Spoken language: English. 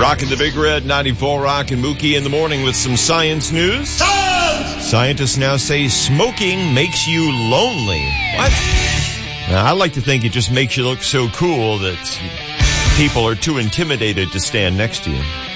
Rockin' the Big Red 94 Rock and Mookie in the morning with some science news. Science! Scientists now say smoking makes you lonely. What? Now, I like to think it just makes you look so cool that people are too intimidated to stand next to you.